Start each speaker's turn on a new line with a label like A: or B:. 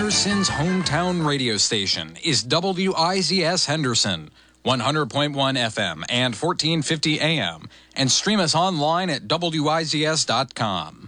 A: Henderson's hometown radio station is WIZS Henderson, 100.1 FM and 1450 AM, and stream us online at WIZS.com.